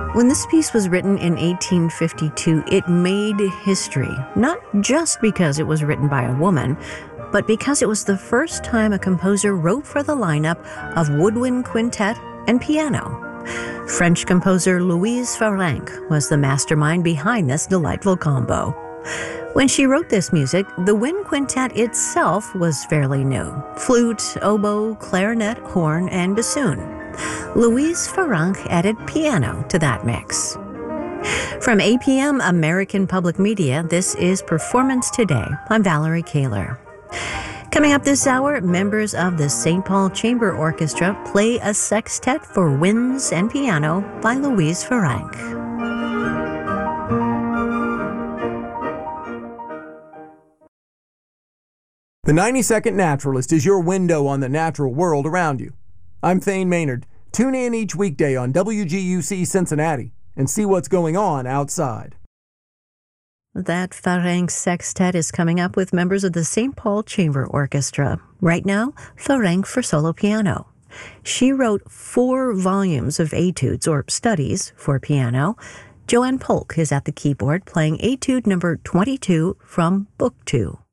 When this piece was written in 1852, it made history, not just because it was written by a woman, but because it was the first time a composer wrote for the lineup of woodwind quintet and piano. French composer Louise Farrenc was the mastermind behind this delightful combo. When she wrote this music, the wind quintet itself was fairly new: flute, oboe, clarinet, horn, and bassoon. Louise Farrenc added piano to that mix. From APM American Public Media, this is Performance Today. I'm Valerie Kaler. Coming up this hour, members of the St. Paul Chamber Orchestra play a sextet for winds and piano by Louise Farrenc. The 90-Second Naturalist is your window on the natural world around you. I'm Thane Maynard. Tune in each weekday on WGUC Cincinnati and see what's going on outside. That Farrenc sextet is coming up with members of the St. Paul Chamber Orchestra. Right now, Farrenc for solo piano. She wrote 4 volumes of etudes, or studies, for piano. Joanne Polk is at the keyboard playing etude number 22 from Book 2.